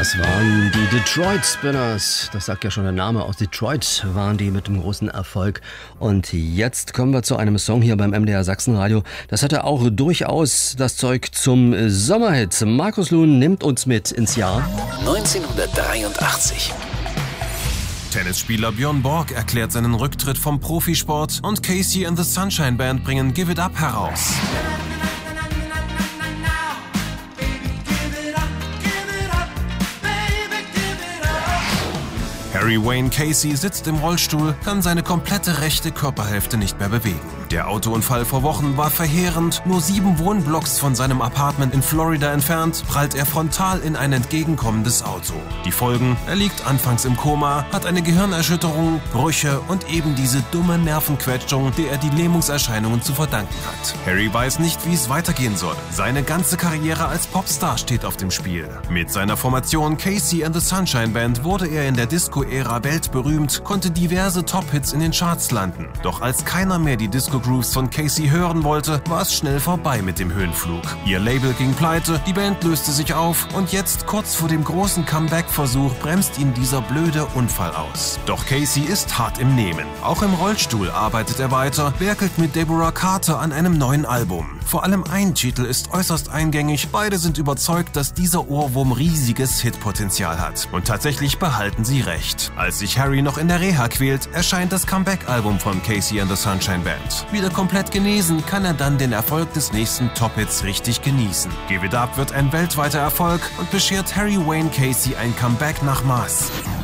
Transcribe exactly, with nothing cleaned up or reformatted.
Das waren die Detroit Spinners. Das sagt ja schon der Name. Aus Detroit waren die mit dem großen Erfolg. Und jetzt kommen wir zu einem Song hier beim M D R Sachsenradio. Das hatte auch durchaus das Zeug zum Sommerhit. Markus Luhn nimmt uns mit ins Jahr neunzehnhundertdreiundachtzig. Tennisspieler Björn Borg erklärt seinen Rücktritt vom Profisport und Casey and the Sunshine Band bringen Give It Up heraus. Harry Wayne Casey sitzt im Rollstuhl, kann seine komplette rechte Körperhälfte nicht mehr bewegen. Der Autounfall vor Wochen war verheerend. Nur sieben Wohnblocks von seinem Apartment in Florida entfernt, prallt er frontal in ein entgegenkommendes Auto. Die Folgen: Er liegt anfangs im Koma, hat eine Gehirnerschütterung, Brüche und eben diese dumme Nervenquetschung, der er die Lähmungserscheinungen zu verdanken hat. Harry weiß nicht, wie es weitergehen soll. Seine ganze Karriere als Popstar steht auf dem Spiel. Mit seiner Formation Casey and the Sunshine Band wurde er in der Disco-Ära weltberühmt, konnte diverse Top-Hits in den Charts landen. Doch als keiner mehr die Disco-Grooves von Casey hören wollte, war es schnell vorbei mit dem Höhenflug. Ihr Label ging pleite, die Band löste sich auf und jetzt, kurz vor dem großen Comeback-Versuch, bremst ihn dieser blöde Unfall aus. Doch Casey ist hart im Nehmen. Auch im Rollstuhl arbeitet er weiter, werkelt mit Deborah Carter an einem neuen Album. Vor allem ein Titel ist äußerst eingängig, beide sind überzeugt, dass dieser Ohrwurm riesiges Hitpotenzial hat. Und tatsächlich behalten sie recht. Als sich Harry noch in der Reha quält, erscheint das Comeback-Album von Casey and the Sunshine Band. Wieder komplett genesen, kann er dann den Erfolg des nächsten Top-Hits richtig genießen. Give It Up wird ein weltweiter Erfolg und beschert Harry Wayne Casey ein Comeback nach Maß.